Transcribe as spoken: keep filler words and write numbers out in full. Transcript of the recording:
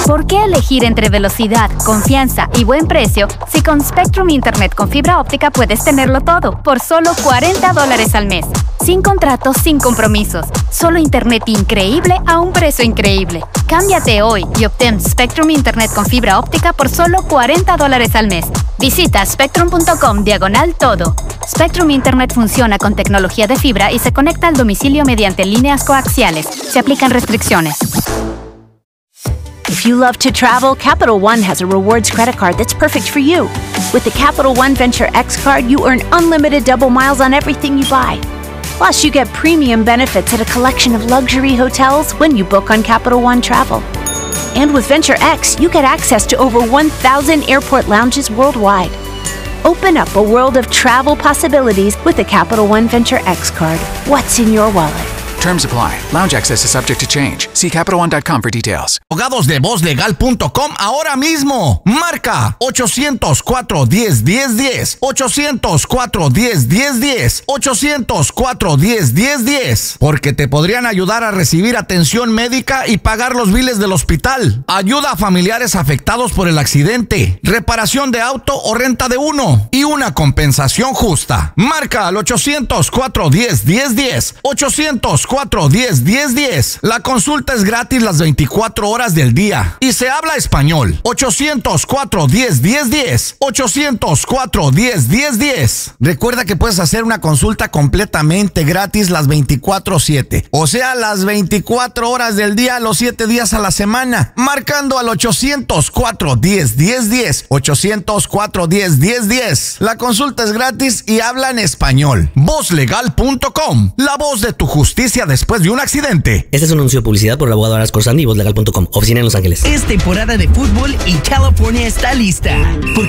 ¿Por qué elegir entre velocidad, confianza y buen precio si con Spectrum Internet con fibra óptica puedes tenerlo todo por solo cuarenta dólares al mes? Sin contratos, sin compromisos. Solo internet increíble a un precio increíble. Cámbiate hoy y obtén Spectrum Internet con fibra óptica por solo cuarenta dólares al mes. Visita spectrum punto com diagonal todo. Spectrum Internet funciona con tecnología de fibra y se conecta al domicilio mediante líneas coaxiales. Se aplican restricciones. If you love to travel, Capital One has a rewards credit card that's perfect for you. With the Capital One Venture X card, you earn unlimited double miles on everything you buy. Plus, you get premium benefits at a collection of luxury hotels when you book on Capital One Travel. And with Venture X, you get access to over one thousand airport lounges worldwide. Open up a world of travel possibilities with the Capital One Venture X card. What's in your wallet? Terms apply. Lounge access is subject to change. See Capital One dot com for details. Abogados de voz legal punto com ahora mismo. Marca ochocientos cuatro, diez, diez, diez. ochocientos cuatro, diez, diez, diez. ochocientos cuatro, diez, diez, diez. Porque te podrían ayudar a recibir atención médica y pagar los biles del hospital. Ayuda a familiares afectados por el accidente. Reparación de auto o renta de uno. Y una compensación justa. Marca al ochocientos cuatro, diez, diez, diez. ochocientos cuatro, diez, diez, diez. La consulta es gratis las veinticuatro horas del día y se habla español. ochocientos cuatro, diez, diez, diez. ochocientos cuatro, diez, diez, diez. Recuerda que puedes hacer una consulta completamente gratis las veinticuatro siete. O sea, las veinticuatro horas del día, los siete días a la semana. Marcando al ochocientos cuatro, diez, diez, diez. ochocientos cuatro, diez, diez, diez. La consulta es gratis y habla en español. voz legal punto com. La voz de tu justicia después de un accidente. Este es un anuncio de publicidad por el abogado Aras Corsandi y voz legal punto com. Oficina en Los Ángeles. Es temporada de fútbol y California está lista.